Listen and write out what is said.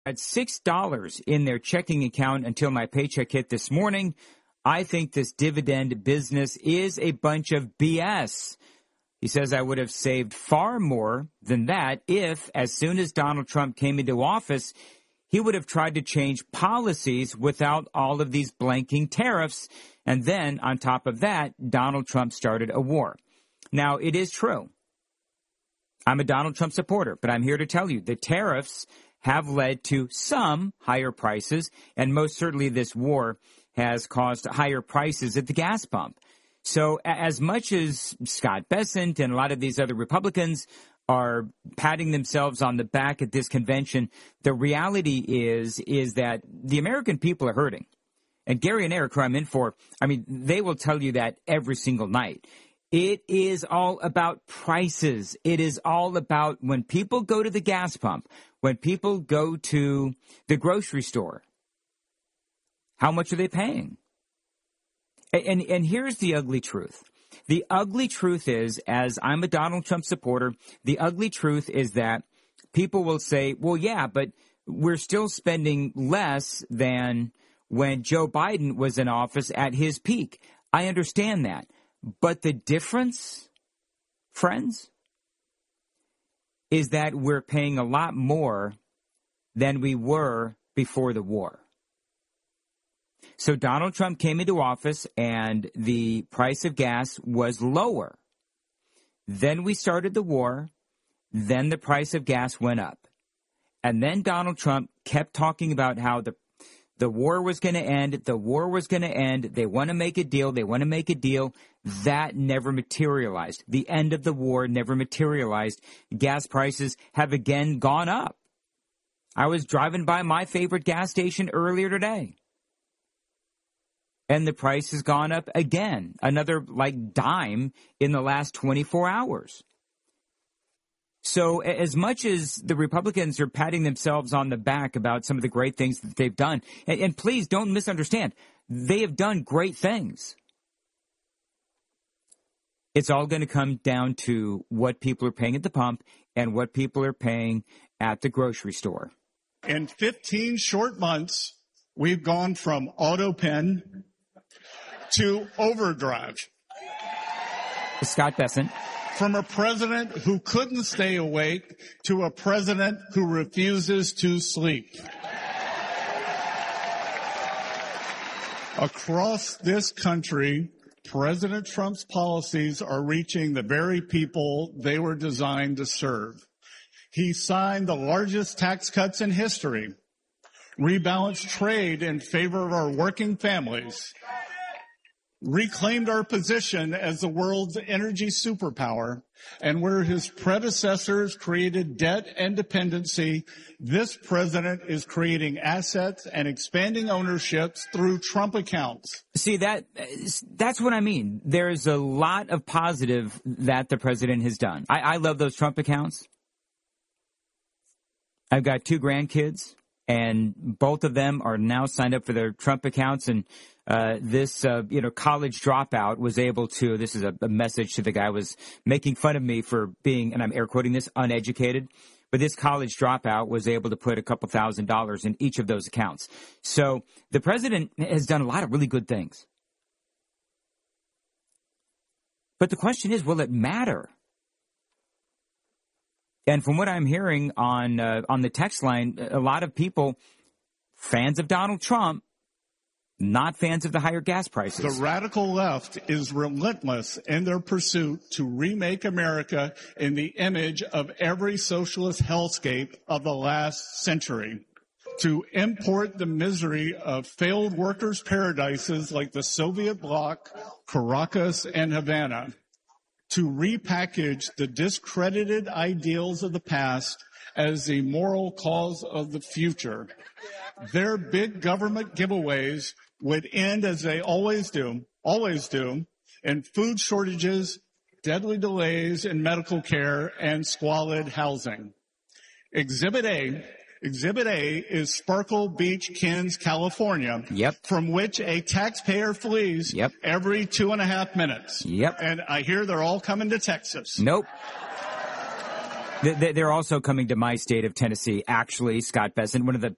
had $6 in their checking account until my paycheck hit this morning. I think this dividend business is a bunch of BS. He says I would have saved far more than that if, as soon as Donald Trump came into office, he would have tried to change policies without all of these blanking tariffs. And then, on top of that, Donald Trump started a war. Now, it is true. I'm a Donald Trump supporter, but I'm here to tell you the tariffs have led to some higher prices, and most certainly this war has caused higher prices at the gas pump. So as much as Scott Bessent and a lot of these other Republicans are patting themselves on the back at this convention, the reality is that the American people are hurting. And Gary and Eric, who I'm in for, they will tell you that every single night. It is all about prices. It is all about when people go to the gas pump, when people go to the grocery store, how much are they paying? And here's the ugly truth. The ugly truth is, as I'm a Donald Trump supporter, the ugly truth is that people will say, well, yeah, but we're still spending less than when Joe Biden was in office at his peak. I understand that. But the difference, friends, is that we're paying a lot more than we were before the war. So Donald Trump came into office and the price of gas was lower. Then we started the war. Then the price of gas went up. And then Donald Trump kept talking about how the war was going to end. The war was going to end. They want to make a deal. They want to make a deal. That never materialized. The end of the war never materialized. Gas prices have again gone up. I was driving by my favorite gas station earlier today, and the price has gone up again, another dime in the last 24 hours. So as much as the Republicans are patting themselves on the back about some of the great things that they've done, and please don't misunderstand, they have done great things. It's all going to come down to what people are paying at the pump and what people are paying at the grocery store. In 15 short months, we've gone from auto pen to overdrive. Scott Bessent. From a president who couldn't stay awake to a president who refuses to sleep. Across this country, President Trump's policies are reaching the very people they were designed to serve. He signed the largest tax cuts in history, rebalanced trade in favor of our working families, reclaimed our position as the world's energy superpower, and where his predecessors created debt and dependency, this president is creating assets and expanding ownerships through Trump accounts. See, that's what I mean. There's a lot of positive that the president has done. I love those Trump accounts. I've got 2 grandkids, and both of them are now signed up for their Trump accounts, and this college dropout was able to, this is a message to the guy who was making fun of me for being, and I'm air quoting this, uneducated. But this college dropout was able to put a couple $1,000s in each of those accounts. So the president has done a lot of really good things. But the question is, will it matter? And from what I'm hearing on the text line, a lot of people, fans of Donald Trump, not fans of the higher gas prices. The radical left is relentless in their pursuit to remake America in the image of every socialist hellscape of the last century, to import the misery of failed workers' paradises like the Soviet bloc, Caracas, and Havana, to repackage the discredited ideals of the past as the moral cause of the future. Their big government giveaways would end as they always do, in food shortages, deadly delays in medical care, and squalid housing. Exhibit A is Sparkle Beach, Kins, California, from which a taxpayer flees every 2.5 minutes. And I hear they're all coming to Texas. Nope. They're also coming to my state of Tennessee, actually, Scott Bessent, one of the